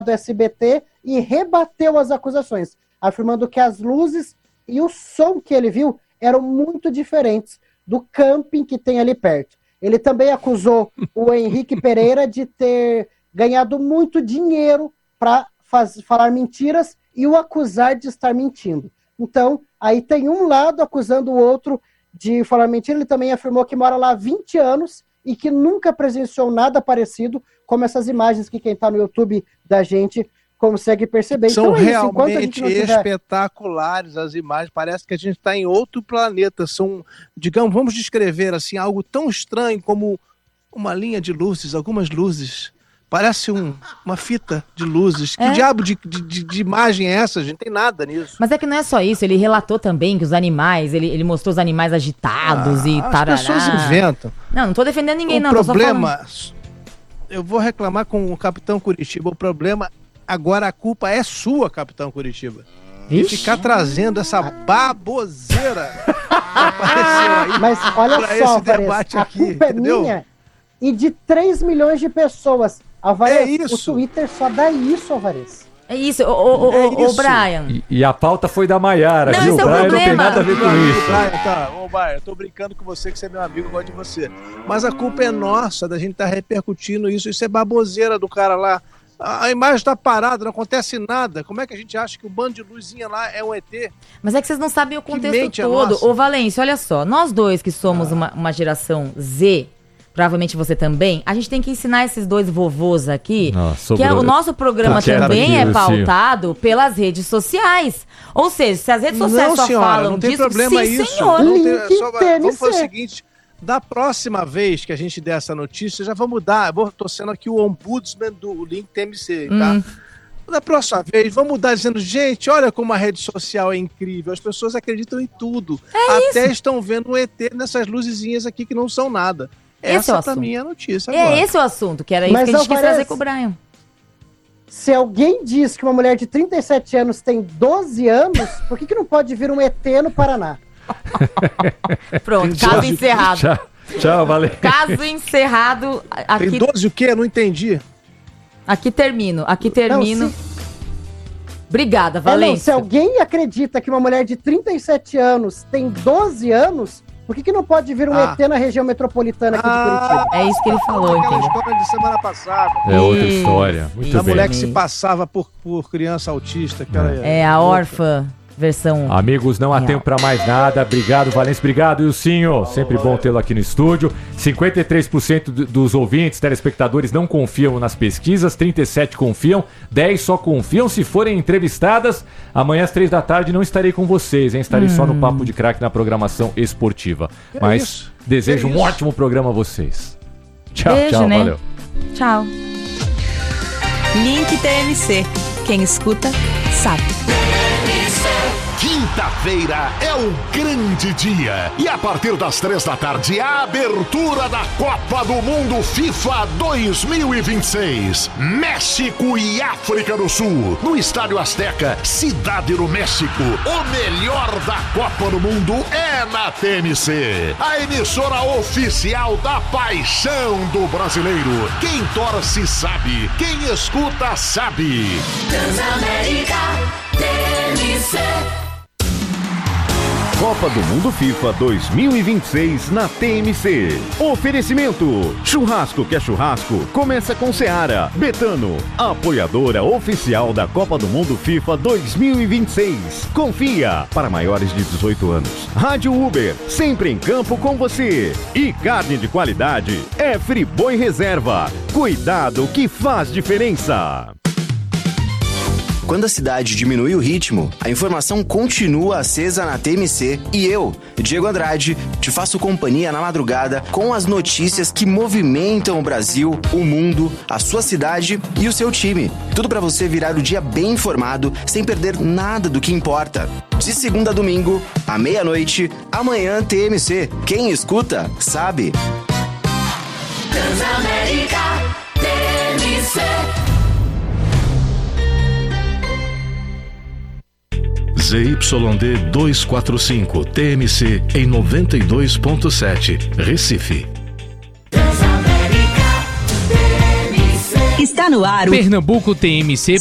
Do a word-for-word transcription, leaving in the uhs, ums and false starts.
do S B T e rebateu as acusações, afirmando que as luzes e o som que ele viu eram muito diferentes do camping que tem ali perto. Ele também acusou o Henrique Pereira de ter ganhado muito dinheiro para falar mentiras e o acusar de estar mentindo. Então, aí tem um lado acusando o outro de falar mentira. Ele também afirmou que mora lá há vinte anos e que nunca presenciou nada parecido, como essas imagens que quem está no YouTube da gente consegue perceber. São então, é isso. realmente tiver... espetaculares as imagens, parece que a gente está em outro planeta. São, digamos, vamos descrever assim, algo tão estranho como uma linha de luzes, algumas luzes. Parece um, uma fita de luzes. Que é? diabo de, de, de imagem é essa? A gente não tem nada nisso. Mas é que não é só isso, ele relatou também que os animais, ele, ele mostrou os animais agitados ah, e tarará. As pessoas inventam. Não, não tô defendendo ninguém, o não. O problema, tô só eu vou reclamar com o Capitão Curitiba, o problema, agora a culpa é sua, Capitão Curitiba. E ficar trazendo essa baboseira que apareceu aí. Mas olha só, esse debate a aqui, culpa é entendeu? minha e de três milhões de pessoas. Alvarez, é isso. O Twitter só dá isso, Alvarez. É isso, ô, é ô, ô, Brian. E, e a pauta foi da Maiara, não, viu? O é Brian o não tem nada a ver com isso. Brian, tá, ô Brian, eu tô brincando com você, que você é meu amigo, eu gosto de você. Mas a culpa é nossa, da gente estar tá repercutindo isso. Isso é baboseira do cara lá. A, a imagem tá parada, não acontece nada. Como é que a gente acha que o bando de luzinha lá é um E T? Mas é que vocês não sabem o contexto todo. Ô, Valência, olha só. Nós dois que somos ah. uma, uma geração Z... Provavelmente você também. A gente tem que ensinar esses dois vovôs aqui Nossa, que é, o nosso programa também é pautado pelas redes sociais. Ou seja, se as redes sociais não, só senhora, falam não tem disso, problema sim, isso. senhor. Não tem, só, vamos fazer o seguinte, da próxima vez que a gente der essa notícia, já vamos dar, eu vou, tô sendo aqui o ombudsman do Link T M C, tá? Hum. Da próxima vez, vamos mudar dizendo, gente, olha como a rede social é incrível, as pessoas acreditam em tudo. É Até isso. Estão vendo um E T nessas luzezinhas aqui que não são nada. Esse Essa é pra mim é a notícia É agora. esse o assunto, que era isso Mas que a gente quis Alvarez, trazer com o Brian. Se alguém diz que uma mulher de trinta e sete anos tem doze anos, por que, que não pode vir um E T no Paraná? Pronto, caso encerrado. Tchau, tchau, valeu. Caso encerrado. Aqui... Tem doze o quê? Não entendi. Aqui termino, aqui termino. Não, se... Obrigada, Valência. É, não, se alguém acredita que uma mulher de trinta e sete anos tem doze anos... Por que, que não pode vir um ah. E T na região metropolitana aqui ah, de Curitiba? É isso que ele falou, aquela entendeu? história de semana passada. É outra história. Muito da bem. mulher que se passava por, por criança autista. Que era, é a órfã versão... Amigos, não há real. tempo para mais nada. Obrigado, Valência. Obrigado, Ilcinho. Sempre bom tê-lo aqui no estúdio. cinquenta e três por cento dos ouvintes, telespectadores, não confiam nas pesquisas. trinta e sete por cento confiam. dez por cento só confiam se forem entrevistadas. Amanhã às três da tarde não estarei com vocês, hein? Estarei hum. só no Papo de Craque na programação esportiva. Que Mas isso? desejo que um isso? ótimo programa a vocês. Tchau, Beijo, tchau. Né? Valeu. Tchau. Link T M C. Quem escuta, sabe. Quinta-feira é o grande dia. E a partir das três da tarde, a abertura da Copa do Mundo FIFA dois mil e vinte e seis. México e África do Sul. No Estádio Azteca, Cidade do México. O melhor da Copa do Mundo é na T M C. A emissora oficial da paixão do brasileiro. Quem torce sabe. Quem escuta sabe. Transamérica T M C. Copa do Mundo FIFA dois mil e vinte e seis na T M C. Oferecimento: churrasco que é churrasco, começa com Seara. Betano, apoiadora oficial da Copa do Mundo FIFA dois mil e vinte e seis. Confia, para maiores de dezoito anos. Rádio Uber, sempre em campo com você. E carne de qualidade é Friboi Reserva. Cuidado que faz diferença. Quando a cidade diminui o ritmo, a informação continua acesa na T M C e eu, Diego Andrade, te faço companhia na madrugada com as notícias que movimentam o Brasil, o mundo, a sua cidade e o seu time. Tudo para você virar o dia bem informado, sem perder nada do que importa. De segunda a domingo, à meia-noite, amanhã T M C. Quem escuta, sabe. Transamérica T M C. Z Y D duzentos e quarenta e cinco T M C em noventa e dois ponto sete, Recife. Está no ar o Pernambuco T M C